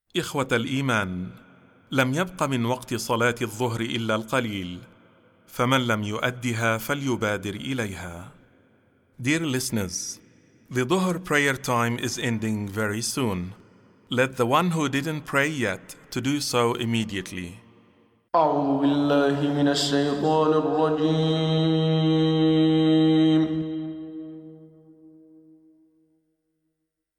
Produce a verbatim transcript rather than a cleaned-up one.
إخوة الإيمان، لم يبق من وقت صلاة الظهر إلا القليل، فمن لم يؤدها فليبادر إليها. Dear listeners, the Dhuhr prayer time is ending very soon. Let the one who didn't pray yet to do so immediately. أعوذ بالله من الشيطان الرجيم.